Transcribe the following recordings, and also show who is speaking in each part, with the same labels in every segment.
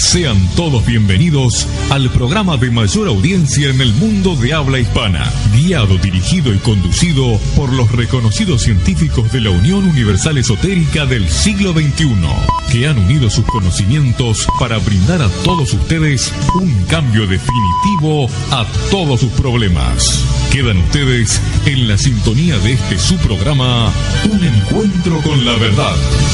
Speaker 1: Sean todos bienvenidos al programa de mayor audiencia en el mundo de habla hispana, guiado, dirigido y conducido por los reconocidos científicos de la Unión Universal Esotérica del siglo XXI, que han unido sus conocimientos para brindar a todos ustedes un cambio definitivo a todos sus problemas. Quedan ustedes en la sintonía de su programa, Un Encuentro con la Verdad.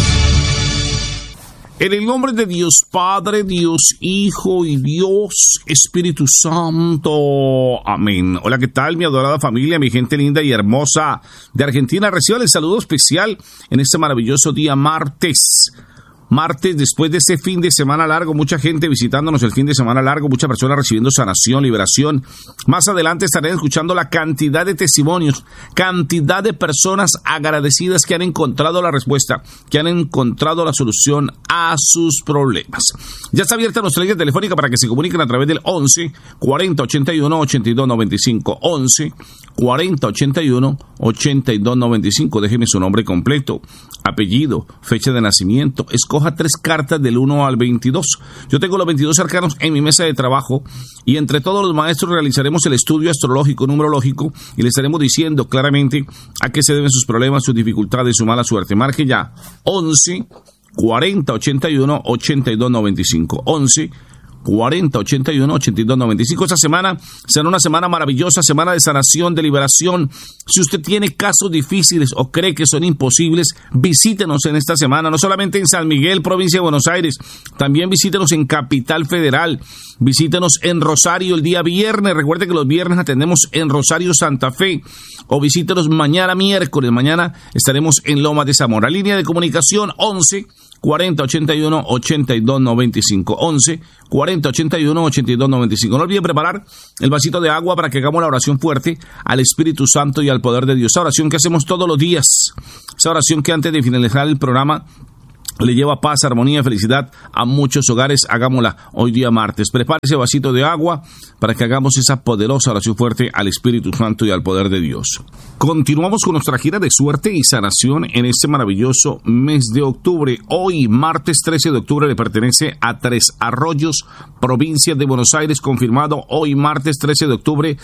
Speaker 2: En el nombre de Dios Padre, Dios Hijo y Dios Espíritu Santo. Amén. Hola, ¿qué tal, mi adorada familia, mi gente linda y hermosa de Argentina? Reciban el saludo especial en este maravilloso día martes. Martes, después de ese fin de semana largo, mucha gente visitándonos el fin de semana largo, muchas personas recibiendo sanación, liberación. Más adelante estaré escuchando la cantidad de testimonios, cantidad de personas agradecidas que han encontrado la respuesta, que han encontrado la solución a sus problemas. Ya está abierta nuestra línea telefónica para que se comuniquen a través del 11 40 81 82 95. 11 40 81 82 95. Déjeme su nombre completo, apellido, fecha de nacimiento. Escoja 3 cartas del 1 al 22. Yo tengo los 22 arcanos en mi mesa de trabajo y entre todos los maestros realizaremos el estudio astrológico, numerológico y le estaremos diciendo claramente a qué se deben sus problemas, sus dificultades, su mala suerte. Marque ya 11 40 81 82 95. 11 40 81 82 95. Esta semana será una semana maravillosa, semana de sanación, de liberación. Si usted tiene casos difíciles o cree que son imposibles, visítenos en esta semana, no solamente en San Miguel, provincia de Buenos Aires, también visítenos en Capital Federal, visítenos en Rosario el día viernes. Recuerde que los viernes atendemos en Rosario, Santa Fe, o visítenos mañana miércoles. Mañana estaremos en Lomas de Zamora. Línea de comunicación 11 40 81 82 95. 11 40 81 82 95. No olviden preparar el vasito de agua para que hagamos la oración fuerte al Espíritu Santo y al poder de Dios. Esa oración que hacemos todos los días. Esa oración que antes de finalizar el programa le lleva paz, armonía y felicidad a muchos hogares. Hagámosla hoy día martes. Prepare ese vasito de agua para que hagamos esa poderosa oración fuerte al Espíritu Santo y al poder de Dios. Continuamos con nuestra gira de suerte y sanación en este maravilloso mes de octubre. Hoy, martes 13 de octubre, le pertenece a Tres Arroyos, provincia de Buenos Aires, confirmado hoy, martes 13 de octubre,